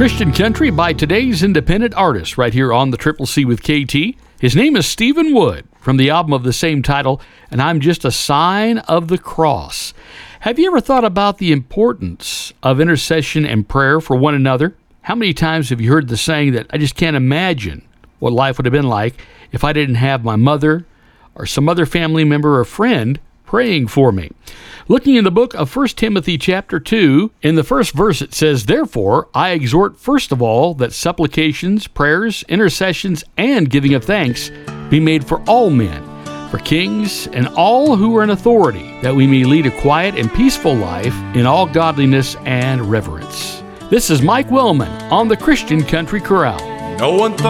Christian Country by today's independent artist right here on the Triple C with KT. His name is Stephen Wood from the album of the same title, and I'm Just a Sign of the Cross. Have you ever thought about the importance of intercession and prayer for one another? How many times have you heard the saying that I just can't imagine what life would have been like if I didn't have my mother or some other family member or friend praying for me? Looking in the book of 1 Timothy chapter 2, in the first verse it says, "Therefore I exhort first of all that supplications, prayers, intercessions, and giving of thanks be made for all men, for kings and all who are in authority, that we may lead a quiet and peaceful life in all godliness and reverence." This is Mike Wellman on the Christian Country Chorale. No one thought